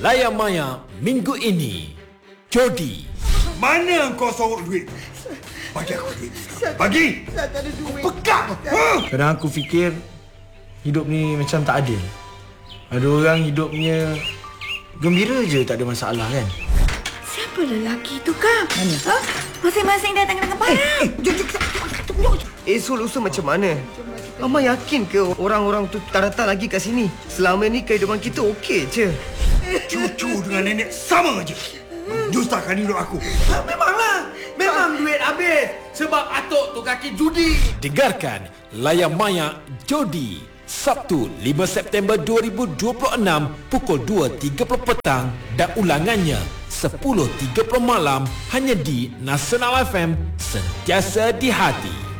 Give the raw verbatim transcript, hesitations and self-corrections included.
Layar Maya minggu ini. Jodi. Mana kau sorok duit? Bagi aku duit. Bagi. Saya tak ada duit. Pegang. Ha? Kadang aku fikir hidup ni macam tak adil. Ada orang hidupnya gembira je, tak ada masalah kan. Siapa lelaki tu, Kak? Mana? Ha? Masing-masing datang dengan barang. Eh, jom, jom, jom. Eh, so lusa macam mana? Mama yakin ke orang-orang tu tak datang lagi kat sini? Selama ni kehidupan kita okey je. Cucu dengan nenek sama je. Menyusahkan hidup aku. Memanglah. Memang duit habis. Sebab atuk tu kaki judi. Dengarkan Layar Maya Jodi. Sabtu lima September dua ribu dua puluh enam pukul dua tiga puluh petang dan ulangannya sepuluh tiga puluh malam hanya di Nasional F M, sentiasa di hati.